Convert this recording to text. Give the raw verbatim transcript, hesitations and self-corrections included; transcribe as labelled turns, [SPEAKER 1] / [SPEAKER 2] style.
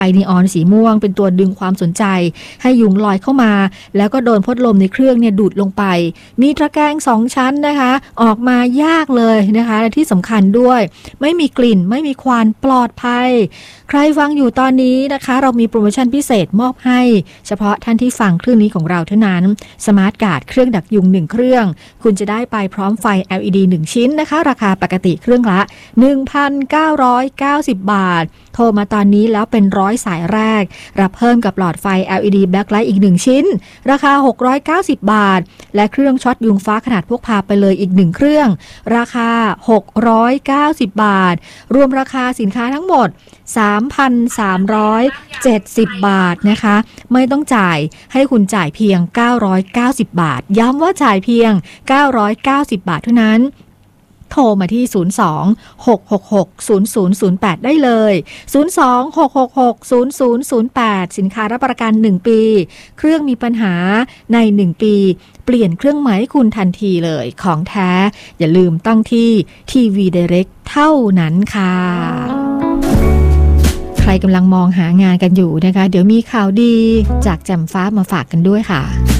[SPEAKER 1] ไฟนีออนสีม่วงเป็นตัวดึงความสนใจให้ยุงลอยเข้ามาแล้วก็โดนพัดลมในเครื่องเนี่ยดูดลงไปมีตะแกรงสองชั้นนะคะออกมายากเลยนะคะและที่สำคัญด้วยไม่มีกลิ่นไม่มีควันปลอดภัยใครฟังอยู่ตอนนี้นะคะเรามีโปรโมชั่นพิเศษมอบให้เฉพาะท่านที่ฟังคลื่นนี้ของเราเท่านั้นสมาร์ทการ์ดเครื่องดักยุงหนึ่งเครื่องคุณจะได้ไปพร้อมไฟ แอล อี ดี หนึ่งชิ้นนะคะราคาปกติเครื่องละ หนึ่งพันเก้าร้อยเก้าสิบ บาทโทรมาตอนนี้แล้วเป็นร้อยสายแรกรับเพิ่มกับหลอดไฟ แอล อี ดี Backlight อีกหนึ่งชิ้นราคาหกร้อยเก้าสิบบาทและเครื่องช็อตยุงฟ้าขนาดพกพาไปเลยอีกหนึ่งเครื่องราคาหกร้อยเก้าสิบบาทรวมราคาสินค้าทั้งหมด สามพันสามร้อยเจ็ดสิบ บาทนะคะไม่ต้องจ่ายให้คุณจ่ายเพียงเก้าร้อยเก้าสิบบาทย้ำว่าจ่ายเพียงเก้าร้อยเก้าสิบบาทเท่านั้นโทรมาที่ศูนย์ สอง หก หก หก ศูนย์ ศูนย์ ศูนย์ แปดได้เลยศูนย์ สอง หก หก หก ศูนย์ ศูนย์ ศูนย์ แปดสินค้ารับประกันหนึ่งปีเครื่องมีปัญหาในหนึ่งปีเปลี่ยนเครื่องหมายคุณทันทีเลยของแท้อย่าลืมต้องที่ทีวี Direct เท่านั้นค่ะใครกำลังมองหางานกันอยู่นะคะเดี๋ยวมีข่าวดีจากแจ่มฟ้ามาฝากกันด้วยค่ะ